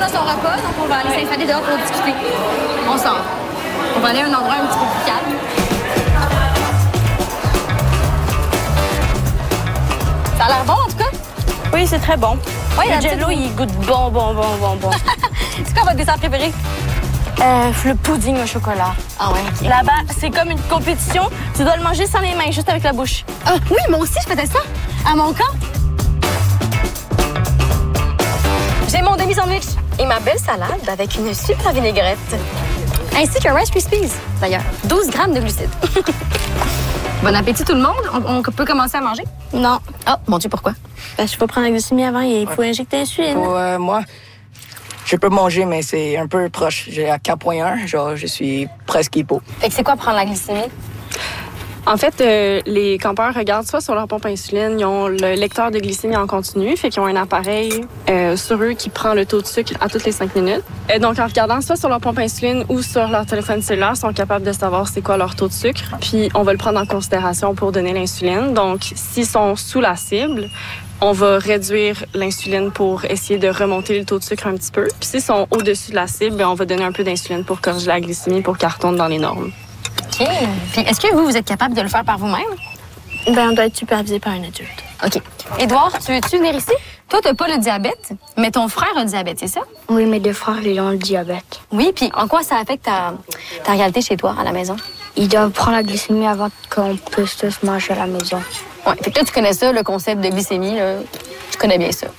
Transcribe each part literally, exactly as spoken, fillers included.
a son repas, donc on va aller s'installer dehors pour discuter. On sort. On va aller à un endroit un petit peu plus calme. Ça a l'air bon, en tout cas? Oui, c'est très bon. Oui, le jello, petite... il goûte bon, bon, bon, bon, bon. C'est quoi votre dessert préféré? Euh, le pudding au chocolat. Ah ouais, OK. Là-bas, c'est comme une compétition. Tu dois le manger sans les mains, juste avec la bouche. Ah oui, moi aussi, je faisais ça. À mon camp. J'ai mon demi-sandwich et ma belle salade avec une super vinaigrette. Ainsi qu'un Rice Krispies, d'ailleurs. douze grammes de glucides. Bon appétit tout le monde. On, on peut commencer à manger? Non. Oh, mon Dieu, pourquoi? Parce qu'il faut prendre la glycémie avant et il faut ouais. injecter l'insuline. Pour euh, moi, je peux manger, mais c'est un peu proche. J'ai à quatre virgule un, genre je suis presque hypo. Fait que c'est quoi prendre la glycémie? En fait, euh, les campeurs regardent soit sur leur pompe à insuline, ils ont le lecteur de glycémie en continu, fait qu'ils ont un appareil euh, sur eux qui prend le taux de sucre à toutes les cinq minutes. Et donc, en regardant soit sur leur pompe à insuline ou sur leur téléphone cellulaire, ils sont capables de savoir c'est quoi leur taux de sucre. Puis, on va le prendre en considération pour donner l'insuline. Donc, s'ils sont sous la cible, on va réduire l'insuline pour essayer de remonter le taux de sucre un petit peu. Puis, s'ils sont au-dessus de la cible, bien, on va donner un peu d'insuline pour corriger la glycémie pour qu'elle retourne dans les normes. OK. Puis est-ce que vous, vous êtes capable de le faire par vous-même? Ben, on doit être supervisé par un adulte. OK. Édouard, tu veux-tu venir ici? Toi, t'as pas le diabète, mais ton frère a le diabète, c'est ça? Oui, mes deux frères, ils ont le diabète. Oui, puis en quoi ça affecte ta, ta réalité chez toi, à la maison? Ils doivent prendre la glycémie avant qu'on puisse tous manger à la maison. Oui, fait que toi, tu connais ça, le concept de glycémie, là. Tu connais bien ça.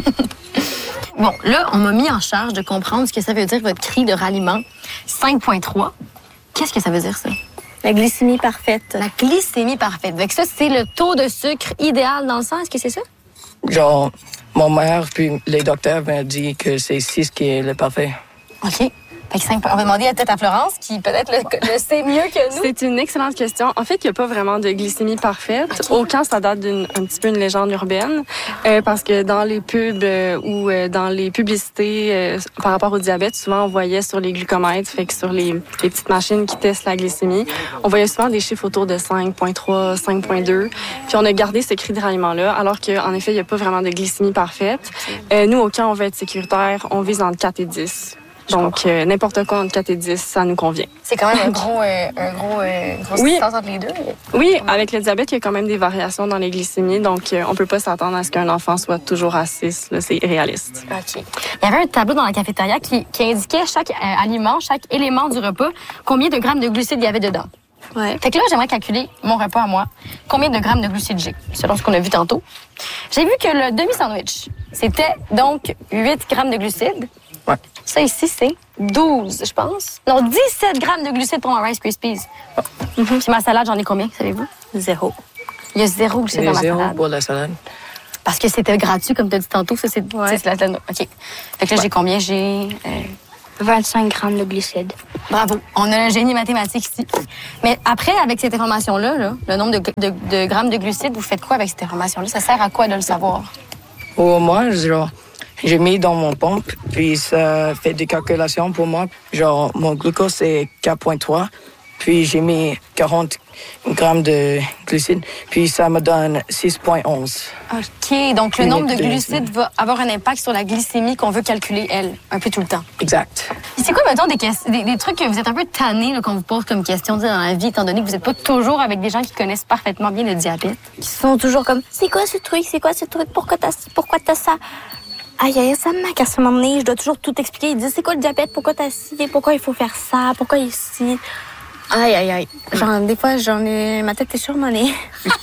Bon, là, on m'a mis en charge de comprendre ce que ça veut dire, votre cri de ralliement cinq point trois. Qu'est-ce que ça veut dire, ça? La glycémie parfaite. La glycémie parfaite. Fait que ça, c'est le taux de sucre idéal dans le sang. Est-ce que c'est ça? Genre, mon mère puis les docteurs m'ont dit que c'est six qui est le parfait. OK. Fait que cinq, on va demander peut-être à Florence, qui peut-être le, le sait mieux que nous. C'est une excellente question. En fait, il n'y a pas vraiment de glycémie parfaite. Okay. Au camp, ça date d'un petit peu une légende urbaine. Euh, parce que dans les pubs euh, ou euh, dans les publicités euh, par rapport au diabète, souvent, on voyait sur les glucomètres, fait que sur les, les petites machines qui testent la glycémie, on voyait souvent des chiffres autour de cinq point trois, cinq point deux. Puis on a gardé ce cri de ralliement-là, alors qu'en effet, il n'y a pas vraiment de glycémie parfaite. Euh, nous, au camp, on veut être sécuritaire. On vise entre quatre et dix. Donc, euh, n'importe quoi entre quatre et dix, ça nous convient. C'est quand même un gros, euh, un gros, euh, une grosse oui. distance entre les deux. Oui, avec le diabète, il y a quand même des variations dans les glycémies. Donc, euh, on peut pas s'attendre à ce qu'un enfant soit toujours à six. Là, c'est irréaliste. OK. Il y avait un tableau dans la cafétéria qui, qui indiquait chaque euh, aliment, chaque élément du repas, combien de grammes de glucides il y avait dedans. Ouais. Fait que là, j'aimerais calculer mon repas à moi. Combien de grammes de glucides j'ai, selon ce qu'on a vu tantôt. J'ai vu que le demi-sandwich, c'était donc huit grammes de glucides. Ouais. Ça ici, c'est douze, je pense. Non, dix-sept grammes de glucides pour mon Rice Krispies. Oh. Mm-hmm. Puis ma salade, j'en ai combien, savez-vous? Zéro. Il y a zéro glucides dans ma zéro salade. pour la salade. Parce que c'était gratuit, comme tu as dit tantôt. Ça, c'est, ouais. c'est la salade. OK. Fait que là, ouais. j'ai combien? J'ai... Euh... vingt-cinq grammes de glucides. Bravo. On a un génie mathématique ici. Mais après, avec cette information-là, là, le nombre de, de, de grammes de glucides, vous faites quoi avec cette information-là? Ça sert à quoi de le savoir? Pour moi, genre... J'ai mis dans mon pompe, puis ça fait des calculations pour moi. Genre, mon glucose, c'est quatre virgule trois, puis j'ai mis quarante grammes de glucides, puis ça me donne six virgule onze. OK, donc le nombre de glucides va avoir un impact sur la glycémie qu'on veut calculer, elle, un peu tout le temps. Exact. Et c'est quoi, mettons, des, des, des trucs que vous êtes un peu tannés là, qu'on vous pose comme question dans la vie, étant donné que vous n'êtes pas toujours avec des gens qui connaissent parfaitement bien le diabète? Qui sont toujours comme, c'est quoi ce truc, c'est quoi ce truc, pourquoi t'as, pourquoi t'as ça? Aïe, aïe, ça me casse à mon nez. Je dois toujours tout expliquer. Ils disent, c'est quoi le diabète? Pourquoi t'as ci? Pourquoi il faut faire ça? Pourquoi ici? Aïe, aïe, aïe. Genre, des fois, j'en ai... ma tête est surmenée.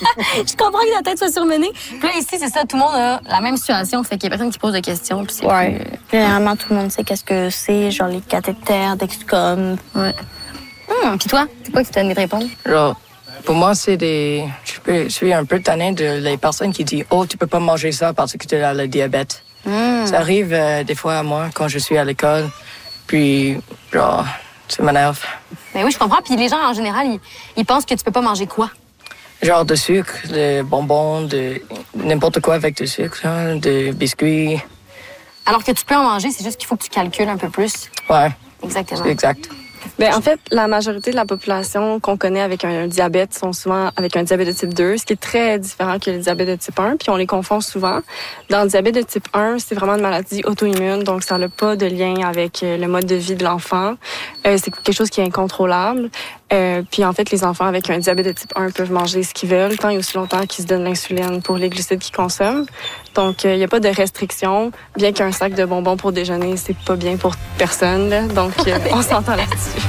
Je comprends que ta tête soit surmenée. Puis là, ici, c'est ça. Tout le monde a la même situation. Fait qu'il y a personne qui pose de questions. Puis c'est ouais. plus... Généralement, tout le monde sait qu'est-ce que c'est. Genre, les cathéters, Dexcom. Ouais. Hum, puis toi, c'est quoi que tu t'as envie de répondre? Genre, pour moi, c'est des... Je, peux... je suis un peu tanné de les personnes qui disent « Oh, tu peux pas manger ça parce que tu as le diabète. » Mmh. Ça arrive euh, des fois à moi quand je suis à l'école, puis genre, ça m'énerve. Mais oui, je comprends. Puis les gens, en général, ils, ils pensent que tu peux pas manger quoi? Genre de sucre, de bonbons, de n'importe quoi avec du sucre, hein, de biscuits. Alors que tu peux en manger, c'est juste qu'il faut que tu calcules un peu plus. Ouais. Exactement. C'est exact. Ben, en fait, la majorité de la population qu'on connaît avec un, un diabète sont souvent avec un diabète de type deux, ce qui est très différent que le diabète de type un, puis on les confond souvent. Dans le diabète de type un, c'est vraiment une maladie auto-immune, donc ça n'a pas de lien avec le mode de vie de l'enfant. Euh, c'est quelque chose qui est incontrôlable. Euh, puis en fait, les enfants avec un diabète de type un peuvent manger ce qu'ils veulent tant et aussi longtemps qu'ils se donnent l'insuline pour les glucides qu'ils consomment. Donc, il euh, n'y a pas de restriction, bien qu'un sac de bonbons pour déjeuner, c'est pas bien pour personne. Là. Donc, euh, on s'entend là-dessus.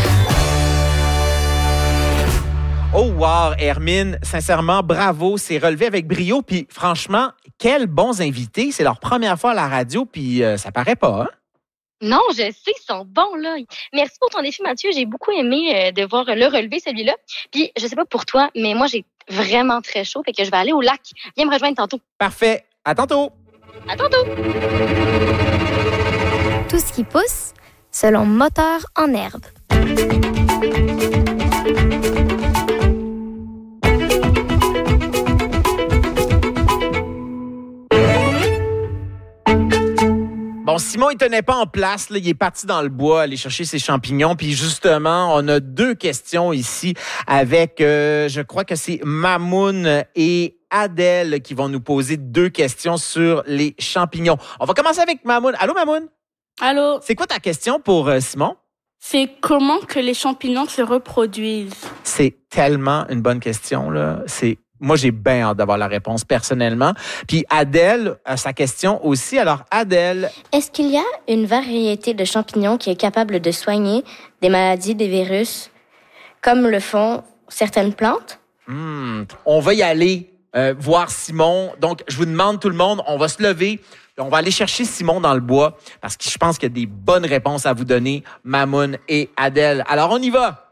Oh wow, Hermine, sincèrement, bravo, c'est relevé avec brio. Puis franchement, quels bons invités. C'est leur première fois à la radio, puis euh, ça paraît pas, hein? Non, je sais, ils sont bons, là. Merci pour ton défi, Mathieu. J'ai beaucoup aimé euh, de voir le relever, celui-là. Puis, je sais pas pour toi, mais moi, j'ai vraiment très chaud, fait que je vais aller au lac. Viens me rejoindre tantôt. Parfait. À tantôt. À tantôt. Tout ce qui pousse, selon Moteur en herbe. Bon, Simon, il tenait pas en place. Là. Il est parti dans le bois aller chercher ses champignons. Puis justement, on a deux questions ici avec, euh, je crois que c'est Mamoun et Adèle qui vont nous poser deux questions sur les champignons. On va commencer avec Mamoun. Allô, Mamoun? Allô? C'est quoi ta question pour euh, Simon? C'est comment que les champignons se reproduisent? C'est tellement une bonne question, là. C'est Moi, j'ai bien hâte d'avoir la réponse personnellement. Puis Adèle a sa question aussi. Alors, Adèle... Est-ce qu'il y a une variété de champignons qui est capable de soigner des maladies, des virus, comme le font certaines plantes? Hmm, on va y aller euh, voir Simon. Donc, je vous demande tout le monde, on va se lever. On va aller chercher Simon dans le bois parce que je pense qu'il y a des bonnes réponses à vous donner, Mamoun et Adèle. Alors, on y va!